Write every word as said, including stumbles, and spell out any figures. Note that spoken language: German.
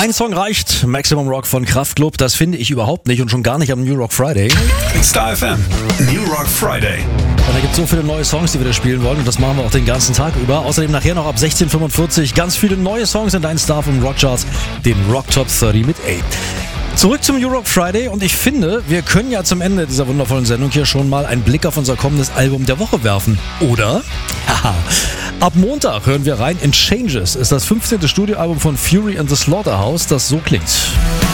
Ein Song reicht, Maximum Rock von Kraftklub, das finde ich überhaupt nicht und schon gar nicht am New Rock Friday. Star F M, New Rock Friday. Und da gibt es so viele neue Songs, die wir da spielen wollen und das machen wir auch den ganzen Tag über. Außerdem nachher noch ab sechzehn Uhr fünfundvierzig ganz viele neue Songs in deinen Star vom Rockcharts, den Rock Top dreißig mit A. Zurück zum New Rock Friday und ich finde, wir können ja zum Ende dieser wundervollen Sendung hier schon mal einen Blick auf unser kommendes Album der Woche werfen, oder? Haha. Ab Montag hören wir rein in Changes, ist das fünfzehnte Studioalbum von Fury and the Slaughterhouse, das so klingt.